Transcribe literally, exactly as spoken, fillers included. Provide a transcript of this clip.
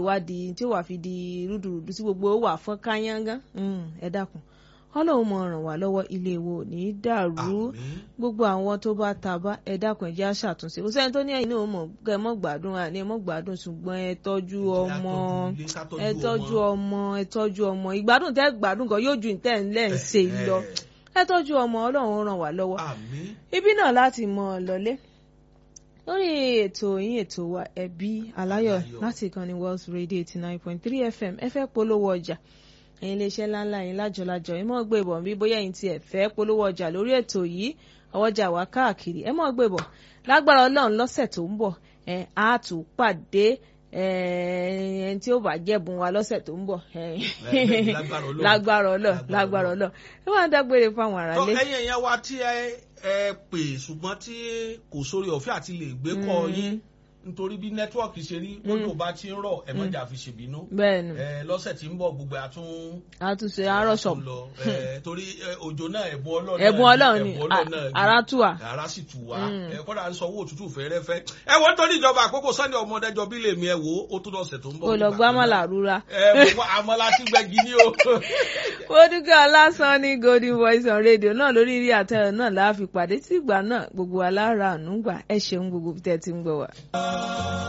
wá di tí ó wà fi di rúdurùdu tí gbogbo ó wà fọ́n káyángán ẹ dákun Ọlọ́run mọ ràn wá lọ́wọ́ ilé wo ní dàrú gbogbo àwọn tó bá ta bá ẹ dákun ẹ jẹ́ á ṣàtúnṣe kò sẹ́ni tó ní ẹ̀yin náà mọ̀ kẹ́ mọ́ gbádùn àní ẹ mọ́ gbádùn ṣùgbọ́n ẹ tọ́jú ọmọ ẹ tọ́jú ọmọ ẹ tọ́jú ọmọ ìgbádùn tẹ́ gbádùn kan yóò ju ìtẹ́ ńlẹ̀ ń ṣe lọ ẹ tọ́jú ọmọ Ọlọ́run ràn wá lọ́wọ́ ibi náà láti mọ lọlé lórí ètò yín ètò wa ẹbí aláyọ̀ láti ìkànnì World Radio eighty nine point three F M ẹ fẹ́ polówó ọjà ẹ̀yin iléeṣẹ́ ńláńlá yín lájọlájọ ẹ mọ̀ gbé bọ̀ bí bóyá ẹ̀yin tiẹ̀ fẹ́ polówó ọjà lórí ètò yìí ọwọ́jà wá káàkiri ẹ mọ̀ gbé bọ̀ lágbára Ọlọ́run lọ́sẹ̀ tó ń bọ̀ ẹ á tún pàdé ẹni tí ó bá jẹ́bùn wa lọ́sẹ̀ tó ń bọ̀ lágbára Ọlọ́run lágbára Ọlọ́run ẹ máa dágbére fáwọn aráalé. tó ẹ̀yin ẹ̀yàn wa tí ẹ pè ṣùgbọ́n tí kò sórí ọ̀fẹ́ àti lè gbé kọ́ yín nítorí bí nẹ́tíwọ́ọ̀kì ṣe rí lójú bá ti ń rọ̀ ẹ má jà fi ṣèbínú bẹ́ẹ̀ni lọ́sẹ̀ tí ń bọ̀ gbogbo àtún àtúnṣe àárọ̀ṣọ̀ torí òjò náà ẹ̀bùn Ọlọ́run ẹ̀bùn Ọlọ́run ni ara tù wá ara sì tù wá kọ́dà ń sọ owó òtútù fẹ́rẹ́fẹ́ ẹ wọ́n tó ní ìjọba àkókò Sunday ọmọdéjọ bí lèmi ẹ wò ó tún lọ́sẹ̀ tó ń bọ̀. olùgbà àmàlà rúra. ẹ bọ̀ àmàlà tí gbẹ̀gì ní o. ó dúkẹ́ ọlásán ní Golden Voice on Radio náà lórí rí àtẹ̀rẹ̀ náà láàfin pàdé tí ìgbà náà gbogbo alára àánú gbà ẹ ṣeun gbogbo tẹ́ ti ń gbọ́ wá.